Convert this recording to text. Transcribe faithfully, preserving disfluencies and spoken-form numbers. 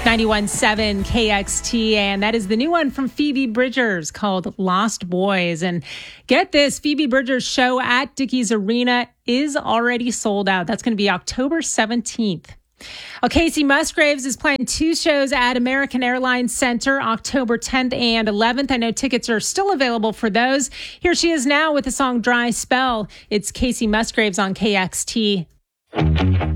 ninety-one point seven K X T, and that is the new one from Phoebe Bridgers called Lost Boys. And get this, Phoebe Bridgers' show at Dickies Arena is already sold out. That's going to be October seventeenth. Well, Kacey Musgraves is playing two shows at American Airlines Center, October tenth and eleventh. I know tickets are still available for those. Here she is now with the song Dry Spell. It's Kacey Musgraves on K X T.